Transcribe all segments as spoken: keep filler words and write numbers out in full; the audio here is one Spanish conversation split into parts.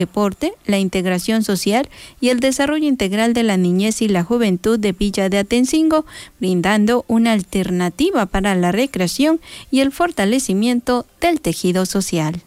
deporte, la integración social y el desarrollo integral de la niñez y la juventud de Villa de Atencingo, brindando una alternativa para la recreación y el fortalecimiento del tejido social.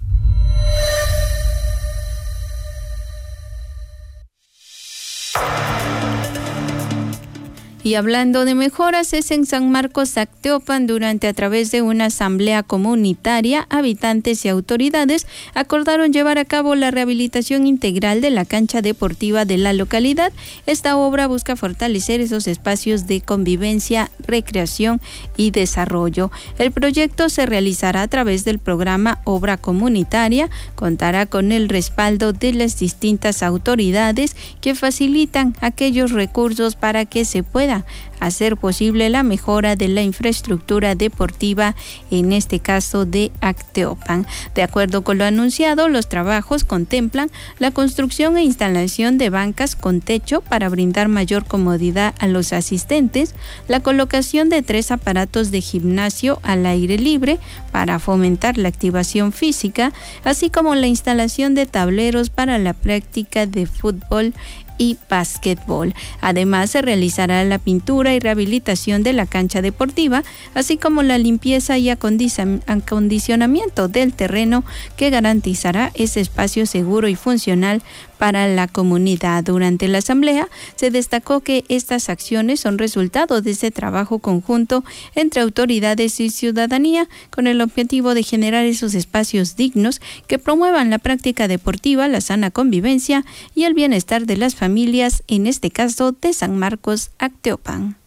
Y hablando de mejoras, es en San Marcos Acteopan, durante a través de una asamblea comunitaria, habitantes y autoridades acordaron llevar a cabo la rehabilitación integral de la cancha deportiva de la localidad. Esta obra busca fortalecer esos espacios de convivencia, recreación y desarrollo. El proyecto se realizará a través del programa Obra Comunitaria, contará con el respaldo de las distintas autoridades que facilitan aquellos recursos para que se pueda hacer posible la mejora de la infraestructura deportiva, en este caso de Acteopan. De acuerdo con lo anunciado, los trabajos contemplan la construcción e instalación de bancas con techo para brindar mayor comodidad a los asistentes, la colocación de tres aparatos de gimnasio al aire libre para fomentar la activación física, así como la instalación de tableros para la práctica de fútbol y básquetbol. Además, se realizará la pintura y rehabilitación de la cancha deportiva, así como la limpieza y acondicionamiento del terreno, que garantizará ese espacio seguro y funcional para la comunidad. Durante la asamblea se destacó que estas acciones son resultado de ese trabajo conjunto entre autoridades y ciudadanía, con el objetivo de generar esos espacios dignos que promuevan la práctica deportiva, la sana convivencia y el bienestar de las familias, en este caso de San Marcos Acteopan.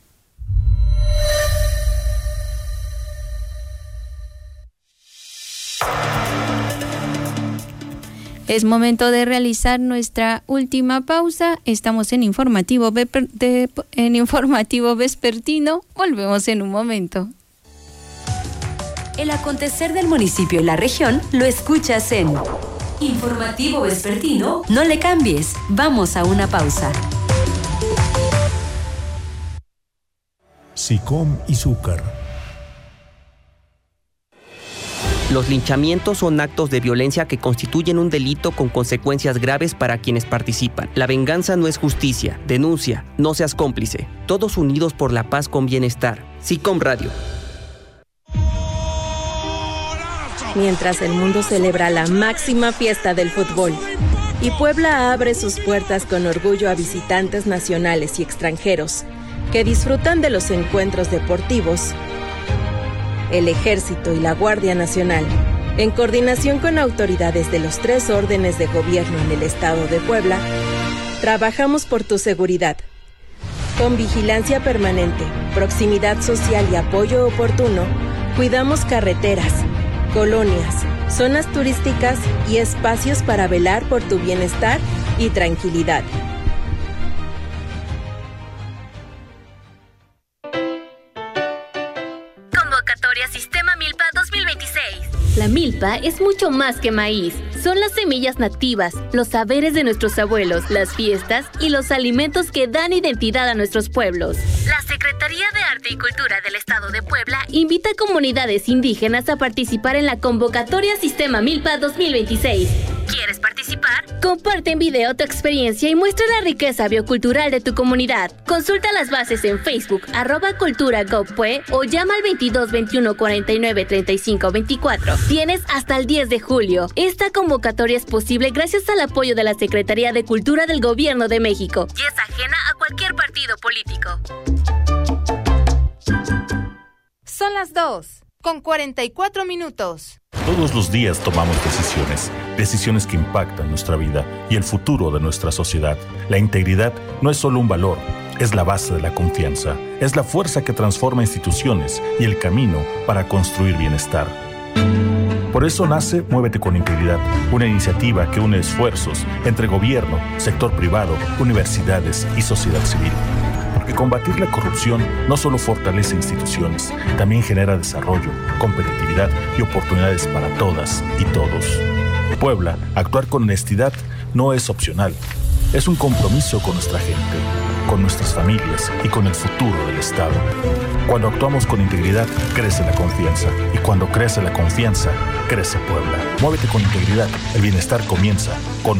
Es momento de realizar nuestra última pausa. Estamos en informativo, de, en informativo vespertino. Volvemos en un momento. El acontecer del municipio y la región lo escuchas en Informativo Vespertino. No le cambies. Vamos a una pausa. SICOM y Zúcar. Los linchamientos son actos de violencia que constituyen un delito con consecuencias graves para quienes participan. La venganza no es justicia. Denuncia, no seas cómplice. Todos unidos por la paz con bienestar. SICOM Radio. Mientras el mundo celebra la máxima fiesta del fútbol y Puebla abre sus puertas con orgullo a visitantes nacionales y extranjeros que disfrutan de los encuentros deportivos, el Ejército y la Guardia Nacional, en coordinación con autoridades de los tres órdenes de gobierno en el estado de Puebla, trabajamos por tu seguridad. Con vigilancia permanente, proximidad social y apoyo oportuno, cuidamos carreteras, colonias, zonas turísticas y espacios para velar por tu bienestar y tranquilidad. Convocatoria Sistema Milpa dos mil veintiséis. La milpa es mucho más que maíz. Son las semillas nativas, los saberes de nuestros abuelos, las fiestas y los alimentos que dan identidad a nuestros pueblos. La Secretaría de Arte y Cultura del Estado de Puebla invita a comunidades indígenas a participar en la convocatoria Sistema Milpa dos mil veintiséis. ¿Quieres participar? Comparte en video tu experiencia y muestra la riqueza biocultural de tu comunidad. Consulta las bases en Facebook, arroba cultura gov.pue o llama al veintidós veintiuno cuarenta y nueve treinta y cinco veinticuatro. Tienes hasta el diez de julio. Esta convocatoria es posible gracias al apoyo de la Secretaría de Cultura del Gobierno de México y es ajena a cualquier partido político. Son las dos, con cuarenta y cuatro minutos. Todos los días tomamos decisiones, decisiones que impactan nuestra vida y el futuro de nuestra sociedad. La integridad no es solo un valor, es la base de la confianza, es la fuerza que transforma instituciones y el camino para construir bienestar. Por eso nace Muévete con Integridad, una iniciativa que une esfuerzos entre gobierno, sector privado, universidades y sociedad civil. Porque combatir la corrupción no solo fortalece instituciones, también genera desarrollo, competitividad y oportunidades para todas y todos. Puebla, actuar con honestidad no es opcional, es un compromiso con nuestra gente. con nuestras familias y con el futuro del Estado. Cuando actuamos con integridad, crece la confianza. Y cuando crece la confianza, crece Puebla. Muévete con integridad. El bienestar comienza con